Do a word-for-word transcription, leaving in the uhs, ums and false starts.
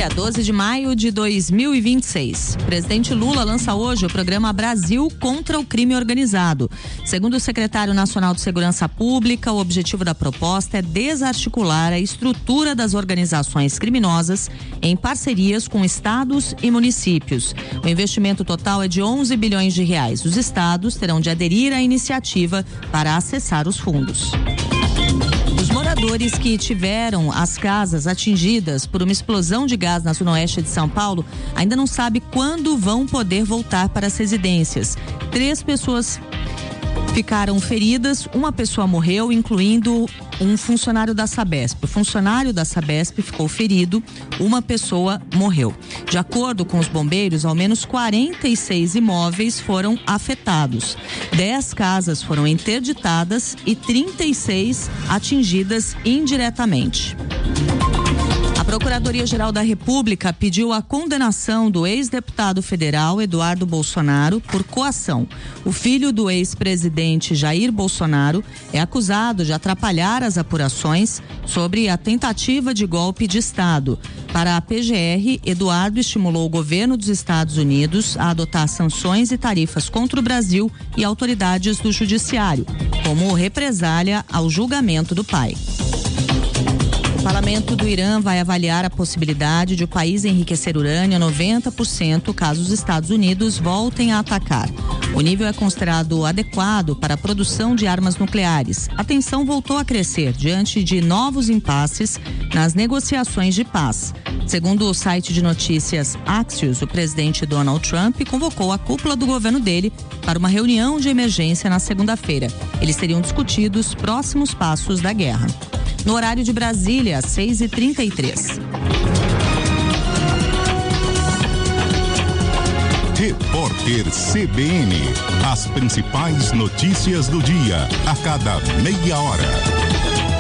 dia, doze de maio de dois mil e vinte e seis. O presidente Lula lança hoje o programa Brasil contra o Crime Organizado. Segundo o secretário nacional de Segurança Pública, o objetivo da proposta é desarticular a estrutura das organizações criminosas em parcerias com estados e municípios. O investimento total é de onze bilhões de reais. Os estados terão de aderir à iniciativa para acessar os fundos. Os moradores que tiveram as casas atingidas por uma explosão de gás na zona oeste de São Paulo ainda não sabem quando vão poder voltar para as residências. Três pessoas ficaram feridas, uma pessoa morreu, incluindo um funcionário da Sabesp. O funcionário da Sabesp ficou ferido, uma pessoa morreu. De acordo com os bombeiros, ao menos quarenta e seis imóveis foram afetados. dez casas foram interditadas e trinta e seis atingidas indiretamente. A Procuradoria-Geral da República pediu a condenação do ex-deputado federal Eduardo Bolsonaro por coação. O filho do ex-presidente Jair Bolsonaro é acusado de atrapalhar as apurações sobre a tentativa de golpe de Estado. Para a P G R, Eduardo estimulou o governo dos Estados Unidos a adotar sanções e tarifas contra o Brasil e autoridades do judiciário, como represália ao julgamento do pai. O parlamento do Irã vai avaliar a possibilidade de o país enriquecer urânio a noventa por cento caso os Estados Unidos voltem a atacar. O nível é considerado adequado para a produção de armas nucleares. A tensão voltou a crescer diante de novos impasses nas negociações de paz. Segundo o site de notícias Axios, o presidente Donald Trump convocou a cúpula do governo dele para uma reunião de emergência na segunda-feira. Eles teriam discutido os próximos passos da guerra. No horário de Brasília, às seis e trinta e três. Repórter C B N. As principais notícias do dia, a cada meia hora.